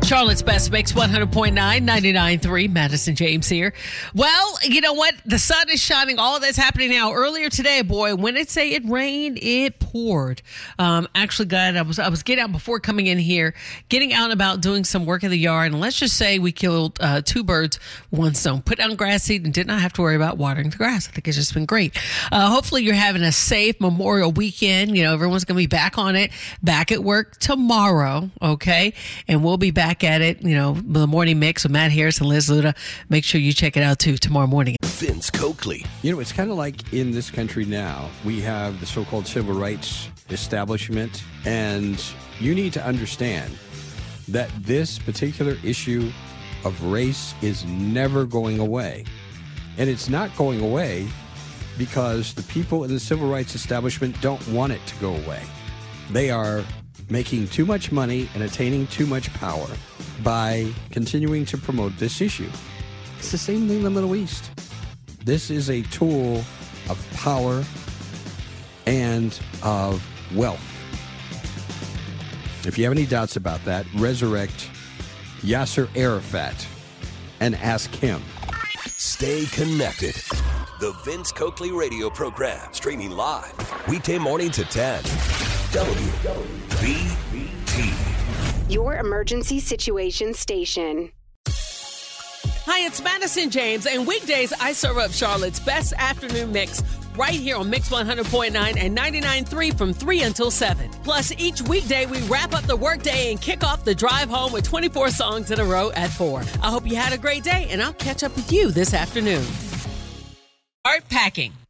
Charlotte's Best Mix 100.9, 99.3. Madison James here. Well, you know what? The sun is shining. All that's happening now. Earlier today, boy, when it say it rained, it poured. Actually, God, I was getting out before coming in here, getting out and about doing some work in the yard. And let's just say we killed two birds, one stone. Put down grass seed and did not have to worry about watering the grass. I think it's just been great. Hopefully, you're having a safe Memorial weekend. You know, everyone's going to be back on it, back at work tomorrow. Okay. And we'll be back at it, you know, the morning mix with Matt Harris and Liz Luda. Make sure you check it out too tomorrow morning. Vince Coakley. You know, it's kind of like in this country now, we have the so-called civil rights establishment, and you need to understand that this particular issue of race is never going away. And it's not going away because the people in the civil rights establishment don't want it to go away. They are making too much money and attaining too much power by continuing to promote this issue. It's the same thing in the Middle East. This is a tool of power and of wealth. If you have any doubts about that, resurrect Yasser Arafat and ask him. Stay connected. The Vince Coakley radio program, streaming live weekday morning to 10. WBT. Your emergency situation station. Hi, it's Madison James, and weekdays I serve up Charlotte's best afternoon mix right here on Mix 100.9 and 99.3 from 3 until 7. Plus, each weekday we wrap up the workday and kick off the drive home with 24 songs in a row at 4. I hope you had a great day, and I'll catch up with you this afternoon. Art Packing.